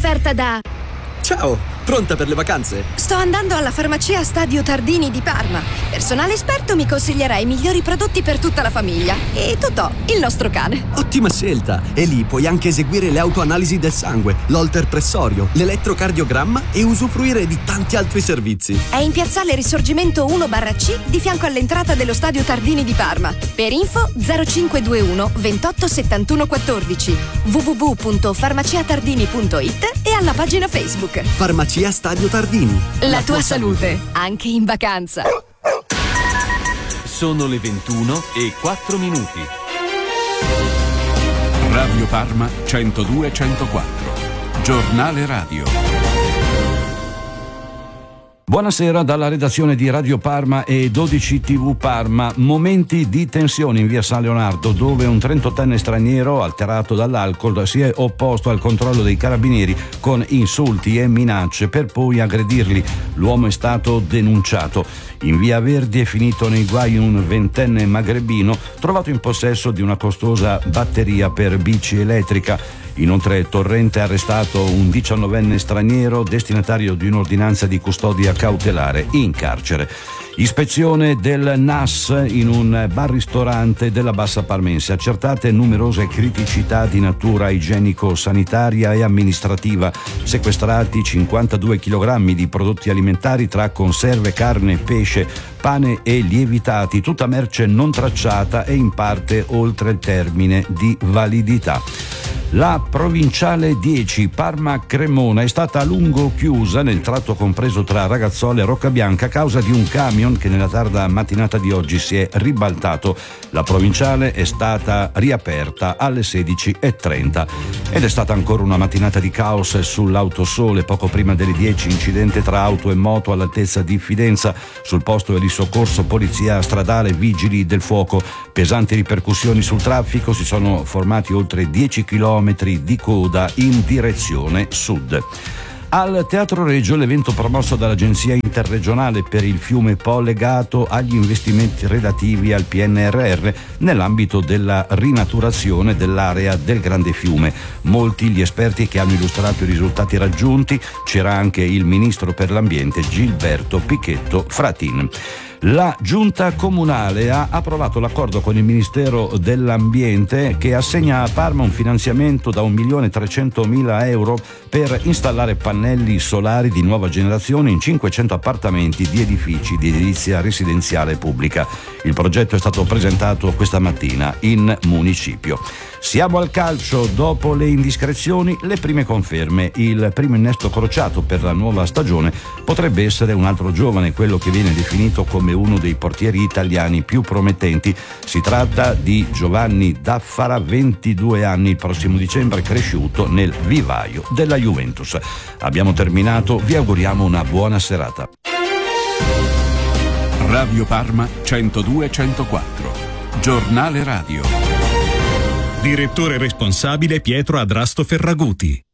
offerta da... Ciao, pronta per le vacanze? Sto andando alla farmacia Stadio Tardini di Parma. Personale esperto mi consiglierà i migliori prodotti per tutta la famiglia. E Totò, il nostro cane. Ottima scelta! E lì puoi anche eseguire le autoanalisi del sangue, l'holter pressorio, l'elettrocardiogramma e usufruire di tanti altri servizi. È in piazzale Risorgimento 1/C di fianco all'entrata dello Stadio Tardini di Parma. Per info 0521 28 71 14 www.farmaciatardini.it e alla pagina Facebook. Farmacia Stadio Tardini. La tua salute, anche in vacanza. Sono le 21:04. Radio Parma 102-104. Giornale radio. Buonasera dalla redazione di Radio Parma e 12 TV Parma. Momenti di tensione in via San Leonardo, dove un 38enne straniero alterato dall'alcol si è opposto al controllo dei carabinieri con insulti e minacce per poi aggredirli. L'uomo è stato denunciato. In via Verdi è finito nei guai un 20enne magrebino trovato in possesso di una costosa batteria per bici elettrica. Inoltre Torrente ha arrestato un 19enne straniero destinatario di un'ordinanza di custodia cautelare in carcere. Ispezione del NAS in un bar-ristorante della Bassa Parmense, accertate numerose criticità di natura igienico-sanitaria e amministrativa, sequestrati 52 kg di prodotti alimentari tra conserve, carne, pesce, pane e lievitati, tutta merce non tracciata e in parte oltre il termine di validità. La provinciale 10 Parma-Cremona è stata a lungo chiusa nel tratto compreso tra Ragazzola e Roccabianca a causa di un camion che nella tarda mattinata di oggi si è ribaltato. La provinciale è stata riaperta alle 16:30 ed è stata ancora una mattinata di caos sull'Autosole. Poco prima delle 10 incidente tra auto e moto all'altezza di Fidenza. Sul posto di soccorso polizia stradale, vigili del fuoco. Pesanti ripercussioni sul traffico, si sono formati oltre 10 chilometri di coda in direzione sud. Al Teatro Regio l'evento promosso dall'Agenzia Interregionale per il Fiume Po legato agli investimenti relativi al PNRR nell'ambito della rinaturazione dell'area del Grande Fiume. Molti gli esperti che hanno illustrato i risultati raggiunti, c'era anche il Ministro per l'Ambiente Gilberto Pichetto Fratin. La Giunta Comunale ha approvato l'accordo con il Ministero dell'Ambiente che assegna a Parma un finanziamento da 1.300.000 euro per installare pannelli solari di nuova generazione in 500 appartamenti di edifici di edilizia residenziale pubblica. Il progetto è stato presentato questa mattina in municipio. Siamo al calcio, dopo le indiscrezioni, le prime conferme. Il primo innesto crociato per la nuova stagione potrebbe essere un altro giovane, quello che viene definito come uno dei portieri italiani più promettenti. Si tratta di Giovanni Daffara, 22 anni, il prossimo dicembre cresciuto nel vivaio della Juventus. Abbiamo terminato, vi auguriamo una buona serata. Radio Parma 102-104. Giornale radio. Direttore responsabile Pietro Adrasto Ferraguti.